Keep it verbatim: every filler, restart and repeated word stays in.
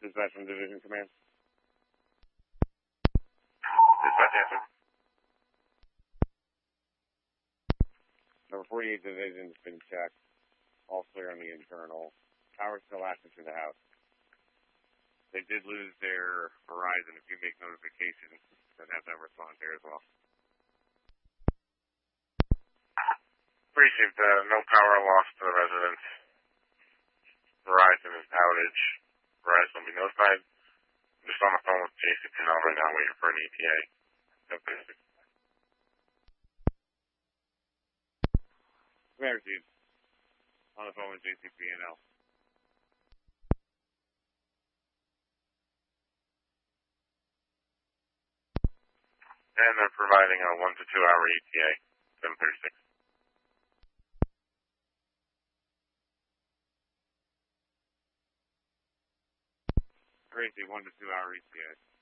Dispatch from Division Command. Dispatch answer. Number forty-eight Division's been checked. All clear on the internal. Power's still active to the house. They did lose their Verizon. If you make notifications, then have them respond there as well. Received uh, no power loss to the residents. Verizon is outage. Verizon will be notified. I'm just on the phone with J C P N L right now waiting for an E T A. Okay. Command received. On the phone with J C P N L. And they're providing a one to two hour E T A, seven thirty-six. Crazy, one to two hour E T A.